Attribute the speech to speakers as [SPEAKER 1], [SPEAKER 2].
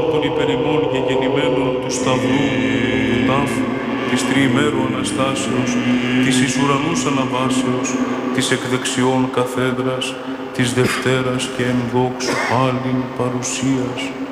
[SPEAKER 1] των υπερημών και γεννημένων του Σταυρού, του τάφου, της τριημέρου Αναστάσεως, της εις ουρανούς αναβάσεως, της εκδεξιών καθέδρας, της Δευτέρας και εν δόξου πάλιν παρουσίας,